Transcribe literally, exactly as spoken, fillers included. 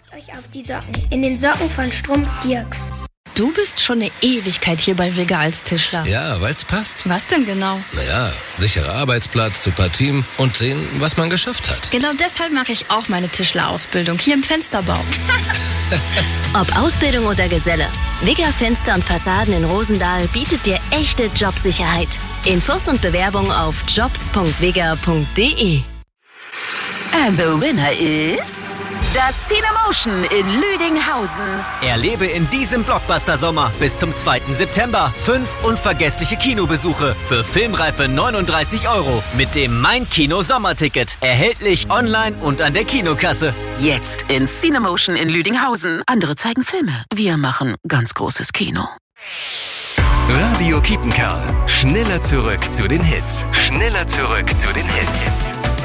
Euch auf die Socken. In den Socken von Strumpf Dirks. Du bist schon eine Ewigkeit hier bei Wigger als Tischler. Ja, weil's passt. Was denn genau? Naja, sicherer Arbeitsplatz, super Team und sehen, was man geschafft hat. Genau deshalb mache ich auch meine Tischlerausbildung hier im Fensterbau. Ob Ausbildung oder Geselle, Wigger Fenster und Fassaden in Rosendahl bietet dir echte Jobsicherheit. Infos und Bewerbung auf jobs punkt wigger punkt de. And the winner is das Cinemotion in Lüdinghausen. Erlebe in diesem Blockbuster-Sommer bis zum zweiten September fünf unvergessliche Kinobesuche für filmreife neununddreißig Euro mit dem Mein Kino Sommerticket. Erhältlich online und an der Kinokasse. Jetzt in Cinemotion in Lüdinghausen. Andere zeigen Filme. Wir machen ganz großes Kino. Radio Kiepenkerl. Schneller zurück zu den Hits. Schneller zurück zu den Hits.